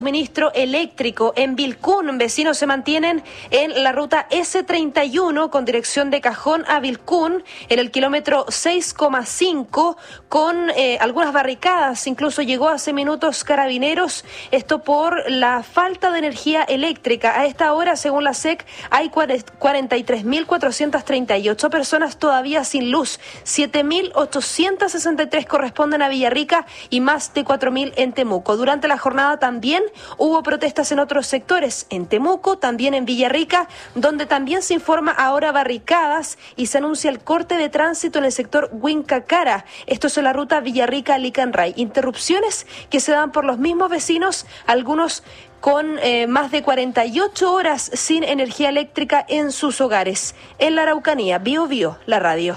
Suministro eléctrico en Vilcún. Vecinos se mantienen en la ruta S31 con dirección de Cajón a Vilcún, en el kilómetro 6,5, con algunas barricadas. Incluso llegó hace minutos Carabineros, esto por la falta de energía eléctrica. A esta hora, según la SEC, hay 43.438 personas todavía sin luz. 7.863 corresponden a Villarrica y más de 4.000 en Temuco. Durante la jornada también hubo protestas en otros sectores, en Temuco, también en Villarrica, donde también se informa ahora barricadas y se anuncia el corte de tránsito en el sector Huincacara. Esto es en la ruta Villarrica-Licanray. Interrupciones que se dan por los mismos vecinos, algunos con más de 48 horas sin energía eléctrica en sus hogares. En la Araucanía, Bio Bio, la radio.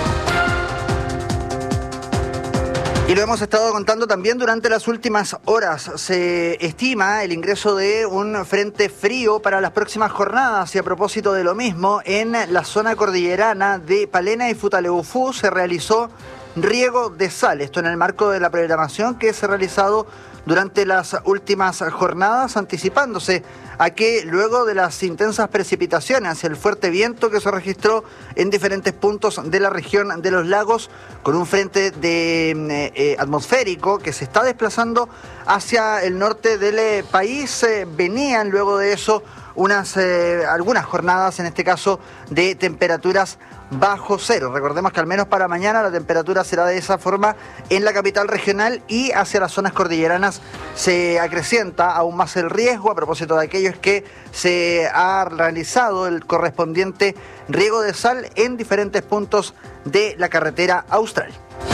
Y lo hemos estado contando también durante las últimas horas. Se estima el ingreso de un frente frío para las próximas jornadas y a propósito de lo mismo, en la zona cordillerana de Palena y Futaleufú se realizó riego de sal. Esto en el marco de la programación que se ha realizado durante las últimas jornadas, anticipándose a que luego de las intensas precipitaciones, el fuerte viento que se registró en diferentes puntos de la región de los lagos, con un frente atmosférico que se está desplazando hacia el norte del país, venían luego de eso algunas jornadas, en este caso, de temperaturas bajo cero. Recordemos que al menos para mañana la temperatura será de esa forma en la capital regional, y hacia las zonas cordilleranas se acrecienta aún más el riesgo a propósito de aquellos que se ha realizado el correspondiente riego de sal en diferentes puntos de la carretera austral.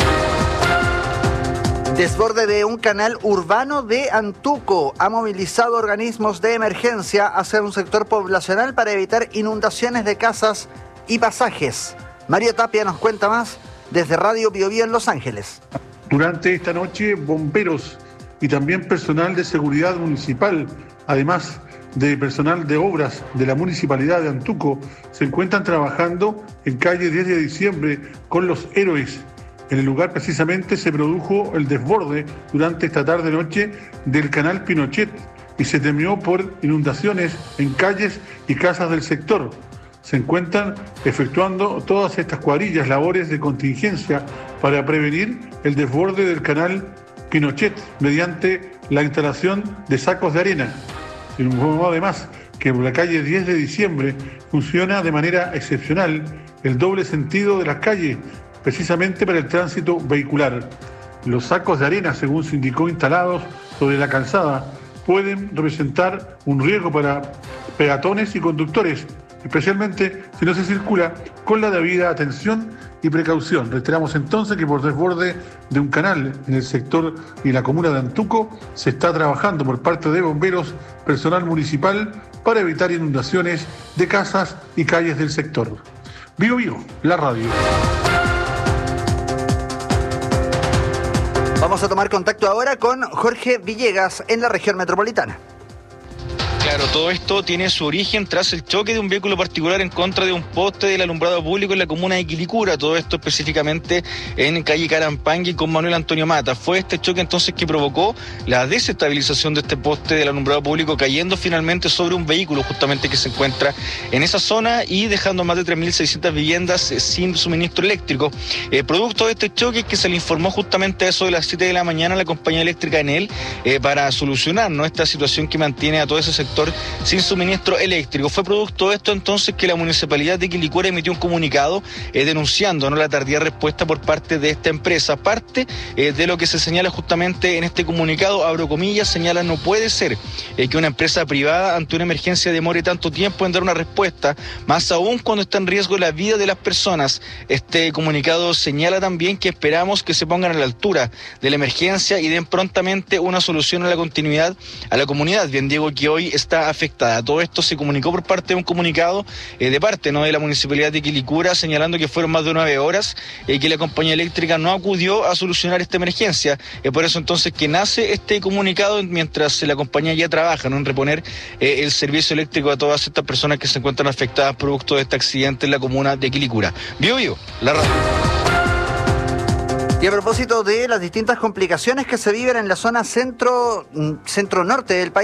Desborde de un canal urbano de Antuco ha movilizado organismos de emergencia hacia un sector poblacional para evitar inundaciones de casas y pasajes. Mario Tapia nos cuenta más desde Radio Bio Bio en Los Ángeles. Durante esta noche, bomberos y también personal de seguridad municipal, además de personal de obras de la Municipalidad de Antuco, se encuentran trabajando en calle 10 de diciembre con los héroes. En el lugar precisamente se produjo el desborde durante esta tarde-noche del canal Pinochet y se temió por inundaciones en calles y casas del sector. Se encuentran efectuando todas estas cuadrillas labores de contingencia para prevenir el desborde del canal Pinochet mediante la instalación de sacos de arena. Se informó además que por la calle 10 de diciembre funciona de manera excepcional el doble sentido de las calles, precisamente para el tránsito vehicular. Los sacos de arena, según se indicó, instalados sobre la calzada, pueden representar un riesgo para peatones y conductores, especialmente si no se circula con la debida atención y precaución. Reiteramos entonces que por desborde de un canal en el sector y la comuna de Antuco se está trabajando por parte de bomberos, personal municipal, para evitar inundaciones de casas y calles del sector. Bio Bio, la radio. Vamos a tomar contacto ahora con Jorge Villegas en la región metropolitana. Claro, todo esto tiene su origen tras el choque de un vehículo particular en contra de un poste del alumbrado público en la comuna de Quilicura, todo esto específicamente en calle Carampangui con Manuel Antonio Mata. Fue este choque entonces que provocó la desestabilización de este poste del alumbrado público, cayendo finalmente sobre un vehículo justamente que se encuentra en esa zona y dejando más de 3.600 viviendas sin suministro eléctrico. Producto de este choque que se le informó justamente a eso de las 7 de la mañana a la compañía eléctrica Enel para solucionar, ¿no?, esta situación que mantiene a todo ese sector sin suministro eléctrico. Fue producto de esto entonces que la Municipalidad de Quilicura emitió un comunicado denunciando, ¿no?, la tardía respuesta por parte de esta empresa. Parte de lo que se señala justamente en este comunicado, abro comillas, señala: no puede ser que una empresa privada ante una emergencia demore tanto tiempo en dar una respuesta, más aún cuando está en riesgo la vida de las personas. Este comunicado señala también que esperamos que se pongan a la altura de la emergencia y den prontamente una solución a la continuidad a la comunidad. Bien digo que hoy está afectada. Todo esto se comunicó por parte de un comunicado de parte, ¿no?, de la Municipalidad de Quilicura, señalando que fueron más de 9 horas que la compañía eléctrica no acudió a solucionar esta emergencia. Por eso entonces que nace este comunicado mientras la compañía ya trabaja, ¿no?, en reponer el servicio eléctrico a todas estas personas que se encuentran afectadas producto de este accidente en la comuna de Quilicura. Bio Bio, la radio. Y a propósito de las distintas complicaciones que se viven en la zona centro-norte del país,